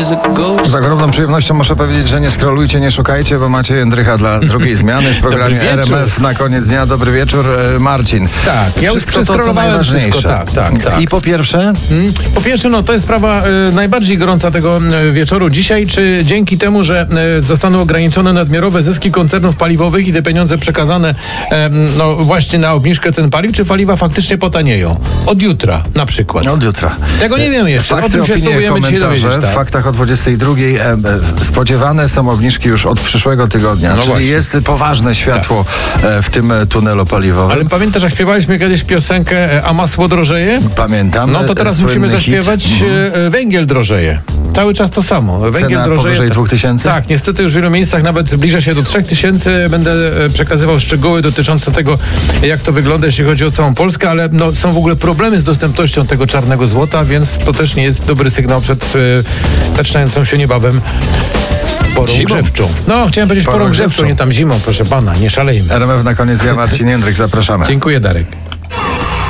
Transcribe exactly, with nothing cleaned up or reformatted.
Z ogromną przyjemnością muszę powiedzieć, że nie scrollujcie, nie szukajcie, bo macie Jędrycha dla drugiej zmiany w programie R M F na koniec dnia. Dobry wieczór, Marcin. Tak, ja już wszystko to, co najważniejsze. Tak, tak, tak. I po pierwsze? Hmm, po pierwsze, no to jest sprawa y, najbardziej gorąca tego y, wieczoru dzisiaj. Czy dzięki temu, że y, zostaną ograniczone nadmiarowe zyski koncernów paliwowych i te pieniądze przekazane y, no właśnie na obniżkę cen paliw, czy paliwa faktycznie potanieją? Od jutra na przykład. Od jutra. Tego nie wiemy jeszcze. Fakty, o tym się opinie, spróbujemy dzisiaj dowiedzieć. W Tak? faktach o dwudziestej drugiej e, e, spodziewane są obniżki już od przyszłego tygodnia, no czyli właśnie. jest poważne światło tak. e, w tym tunelu paliwowym. Ale pamiętasz, jak śpiewaliśmy kiedyś piosenkę e, A masło drożeje? Pamiętam. No to teraz musimy zaśpiewać e, Węgiel drożeje. Cały czas to samo. Węgiel Cena drożeje. powyżej dwóch tysięcy? Tak, niestety już w wielu miejscach nawet zbliża się do trzech tysięcy. Będę przekazywał szczegóły dotyczące tego, jak to wygląda, jeśli chodzi o całą Polskę, ale no, są w ogóle problemy z dostępnością tego czarnego złota, więc to też nie jest dobry sygnał przed e, zaczynającą się niebawem porą Zimą? grzewczą. No, chciałem powiedzieć porą, porą grzewczą, nie tam zimą, proszę pana, nie szalejmy. R M F na koniec dnia, Marcin Jędryk, zapraszamy. Dziękuję, Darek.